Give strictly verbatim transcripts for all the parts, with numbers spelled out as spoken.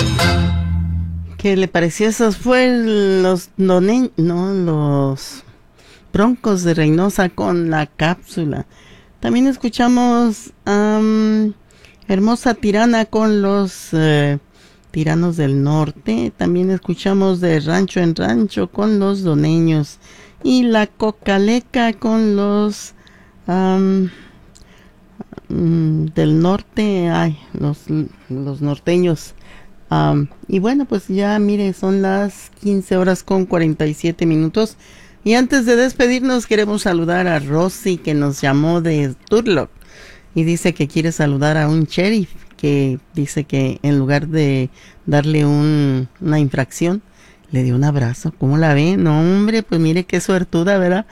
¿Qué le pareció? Esos fueron los donen, no, los Broncos de Reynosa con La Cápsula. También escuchamos um, Hermosa Tirana con los eh, Tiranos del Norte. También escuchamos de Rancho en Rancho con los Doneños. Y La Cocaleca con los um, um, del norte, ay, los, los norteños. Um, y bueno, pues ya mire, son las quince horas con cuarenta y siete minutos. Y antes de despedirnos queremos saludar a Rosy, que nos llamó de Turlock y dice que quiere saludar a un sheriff que dice que en lugar de darle un, una infracción, le dio un abrazo. ¿Cómo la ve? No, hombre, pues mire qué suertuda, ¿verdad?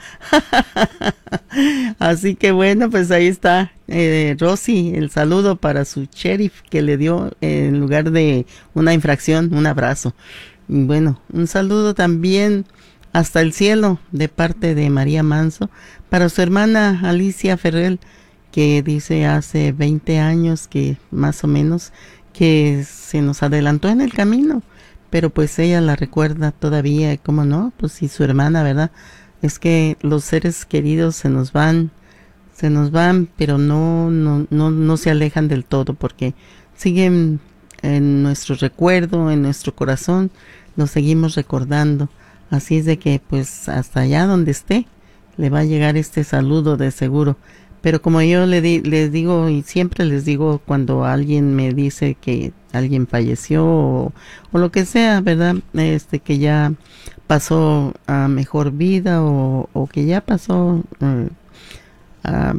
Así que bueno, pues ahí está, eh, Rosy, el saludo para su sheriff que le dio, eh, en lugar de una infracción, un abrazo. Y bueno, un saludo también hasta el cielo de parte de María Manso para su hermana Alicia Ferrell, que dice hace veinte años que más o menos que se nos adelantó en el camino. Pero pues ella la recuerda todavía, ¿cómo no? Pues sí, su hermana, ¿verdad? Es que los seres queridos se nos van, se nos van, pero no, no, no, no se alejan del todo, porque siguen en nuestro recuerdo, en nuestro corazón, los seguimos recordando. Así es de que, pues, hasta allá donde esté, le va a llegar este saludo de seguro. Pero como yo le di, les digo, y siempre les digo cuando alguien me dice que alguien falleció o, o lo que sea, ¿verdad? Este, que ya pasó a mejor vida o, o que ya pasó, eh, a,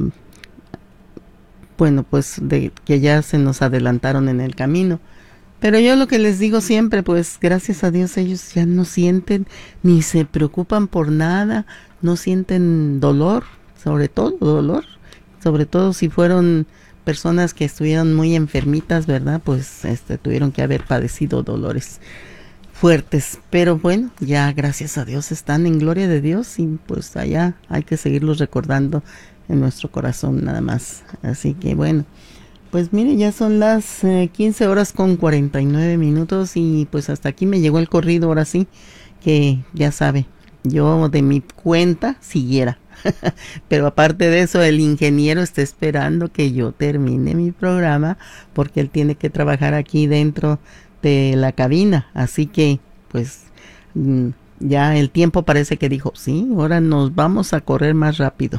bueno, pues de que ya se nos adelantaron en el camino. Pero yo lo que les digo siempre, pues gracias a Dios ellos ya no sienten ni se preocupan por nada, no sienten dolor, sobre todo dolor. Sobre todo si fueron personas que estuvieron muy enfermitas, ¿verdad? Pues este, tuvieron que haber padecido dolores fuertes. Pero bueno, ya gracias a Dios están en gloria de Dios y pues allá hay que seguirlos recordando en nuestro corazón nada más. Así que bueno, pues mire, ya son las eh, quince horas con cuarenta y nueve minutos y pues hasta aquí me llegó el corrido, ahora sí, que ya sabe, yo de mi cuenta siguiera. Pero aparte de eso, el ingeniero está esperando que yo termine mi programa porque él tiene que trabajar aquí dentro de la cabina. Así que, pues, ya el tiempo parece que dijo, sí, ahora nos vamos a correr más rápido.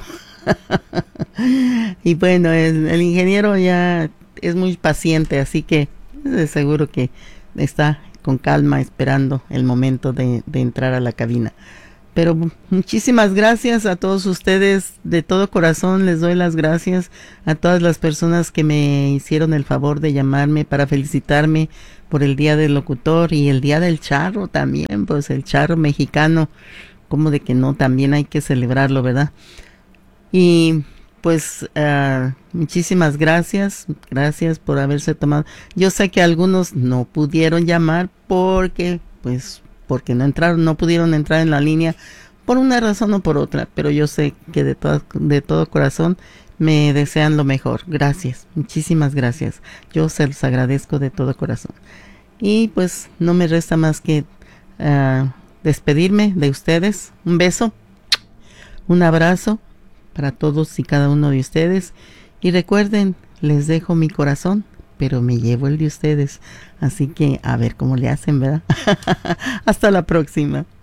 Y bueno, el, el ingeniero ya es muy paciente, así que de seguro que está con calma esperando el momento de, de entrar a la cabina. Pero muchísimas gracias a todos ustedes, de todo corazón les doy las gracias a todas las personas que me hicieron el favor de llamarme para felicitarme por el Día del Locutor y el Día del Charro también, pues el charro mexicano, como de que no, también hay que celebrarlo, ¿verdad? Y pues uh, muchísimas gracias, gracias por haberse tomado. Yo sé que algunos no pudieron llamar porque pues... porque no entraron, no pudieron entrar en la línea por una razón o por otra, pero yo sé que de todo, de todo corazón me desean lo mejor. Gracias, muchísimas gracias. Yo se los agradezco de todo corazón. Y pues no me resta más que uh, despedirme de ustedes. Un beso, un abrazo para todos y cada uno de ustedes. Y recuerden, les dejo mi corazón, pero me llevo el de ustedes. Así que a ver cómo le hacen, ¿verdad? Hasta la próxima.